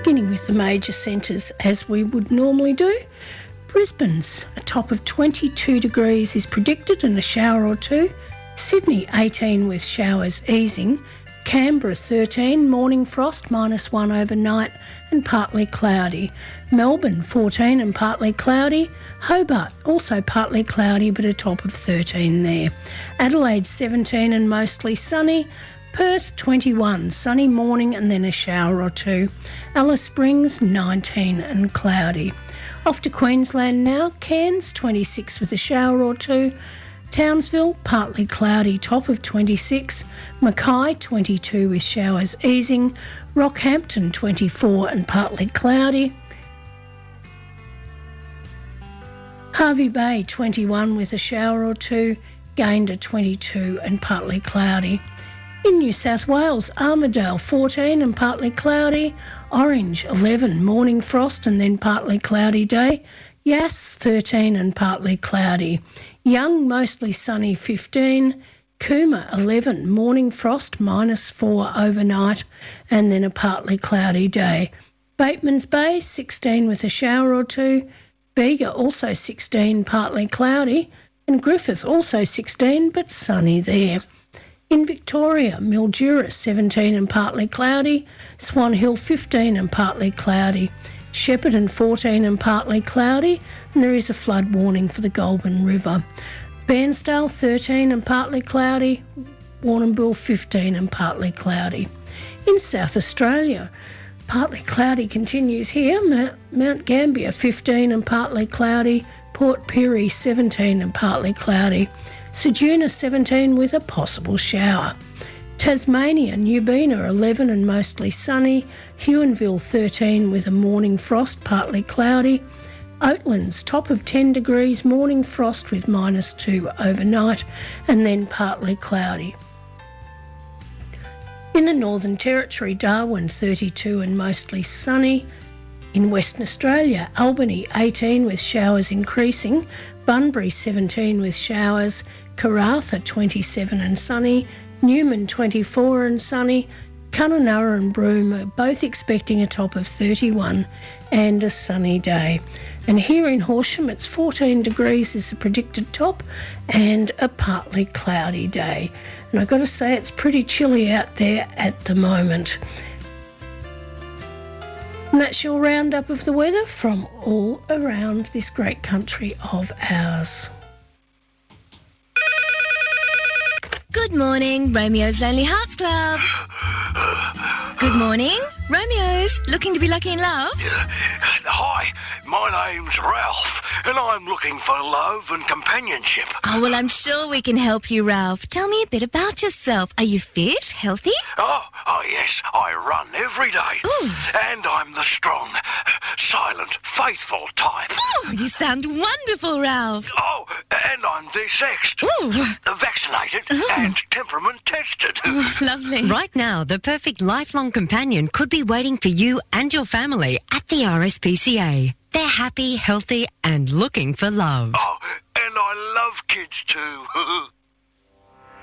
Beginning with the major centres as we would normally do. Brisbane's a top of 22 degrees is predicted and a shower or two. Sydney 18 with showers easing. Canberra 13, morning frost, -1 overnight and partly cloudy. Melbourne 14 and partly cloudy. Hobart also partly cloudy but a top of 13 there. Adelaide 17 and mostly sunny. Perth 21, sunny morning and then a shower or two. Alice Springs 19 and cloudy. Off to Queensland now. Cairns 26 with a shower or two. Townsville partly cloudy, top of 26. Mackay 22 with showers easing. Rockhampton 24 and partly cloudy. Hervey Bay 21 with a shower or two. Gayndah 22 and partly cloudy. In New South Wales, Armidale 14 and partly cloudy. Orange 11, morning frost and then partly cloudy day. Yass 13 and partly cloudy. Young mostly sunny 15. Cooma 11, morning frost -4 overnight and then a partly cloudy day. Batemans Bay 16 with a shower or two. Bega also 16, partly cloudy. And Griffith also 16 but sunny there. In Victoria, Mildura 17 and partly cloudy. Swan Hill 15 and partly cloudy. Shepparton 14 and partly cloudy, and there is a flood warning for the Goulburn River. Bairnsdale 13 and partly cloudy. Warrnambool 15 and partly cloudy. In South Australia, partly cloudy continues here. Mount Gambier 15 and partly cloudy. Port Pirie 17 and partly cloudy. Ceduna 17 with a possible shower. Tasmania, Newbina 11 and mostly sunny. Huonville 13 with a morning frost, partly cloudy. Oatlands, top of 10 degrees, morning frost with -2 overnight and then partly cloudy. In the Northern Territory, Darwin 32 and mostly sunny. In Western Australia, Albany 18 with showers increasing. Bunbury 17 with showers. Karratha 27 and sunny. Newman 24 and sunny. Kununurra and Broome are both expecting a top of 31 and a sunny day. And here in Horsham, it's 14 degrees is the predicted top and a partly cloudy day. And I've got to say it's pretty chilly out there at the moment. And that's your roundup of the weather from all around this great country of ours. Good morning, Romeo's Lonely Hearts Club. Good morning, Romeo's. Looking to be lucky in love? Hi, my name's Ralph, and I'm looking for love and companionship. Oh, well, I'm sure we can help you, Ralph. Tell me a bit about yourself. Are you fit, healthy? Oh, yes, I run every day. Ooh. And I'm the strong, silent, faithful type. Oh, you sound wonderful, Ralph. Oh, and I'm desexed. Ooh. Vaccinated and temperament tested. Oh, lovely. Right now, the perfect lifelong companion could be waiting for you and your family at the RSPCA. They're happy, healthy and looking for love. Oh, and I love kids too.